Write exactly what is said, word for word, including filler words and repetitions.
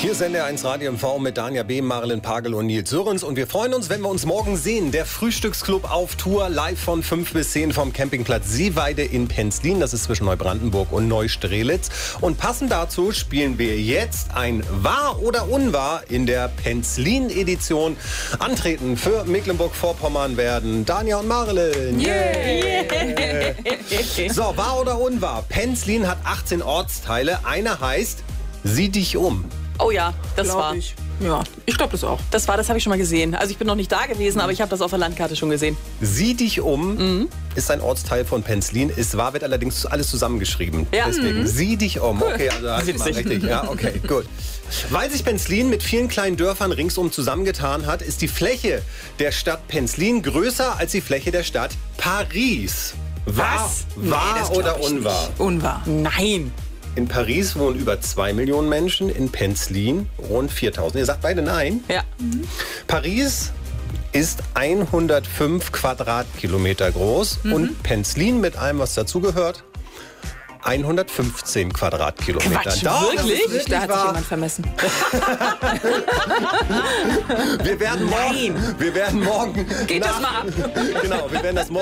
Hier ist N D R eins Radio M V mit Danja B., Marilyn Pagel und Nils Sörens. Und wir freuen uns, wenn wir uns morgen sehen. Der Frühstücksclub auf Tour, live von fünf bis zehn vom Campingplatz Seeweide in Penzlin. Das ist zwischen Neubrandenburg und Neustrelitz. Und passend dazu spielen wir jetzt ein Wahr oder Unwahr in der Penzlin-Edition. Antreten für Mecklenburg-Vorpommern werden Danja und Marilyn. Yeah. Yeah. So, Wahr oder Unwahr? Penzlin hat achtzehn Ortsteile. Einer heißt Sieh dich um. Oh ja, das Glaub war. ich. Ja, ich glaube das auch. Das war, das habe ich schon mal gesehen. Also ich bin noch nicht da gewesen, aber ich habe das auf der Landkarte schon gesehen. Sieh dich um mhm. ist ein Ortsteil von Penzlin. Es war, wird allerdings alles zusammengeschrieben. Ja. Deswegen Mhm. sieh dich um. Okay, also hast du mal richtig. Ja, okay, gut. Weil sich Penzlin mit vielen kleinen Dörfern ringsum zusammengetan hat, ist die Fläche der Stadt Penzlin größer als die Fläche der Stadt Paris. Wahr, Was? wahr Nee, das oder glaub ich unwahr? Nicht. Unwahr. Nein. In Paris wohnen über zwei Millionen Menschen, in Penzlin rund viertausend. Ihr sagt beide nein. Ja. Mhm. Paris ist hundertfünf Quadratkilometer groß mhm. und Penzlin mit allem, was dazugehört, hundertfünfzehn Quadratkilometer. Quatsch, da, wirklich? wirklich Da hat sich wahr. jemand vermessen. Wir werden morgen, Nein. wir werden morgen Geht nach, das mal ab. Genau, wir werden das morgen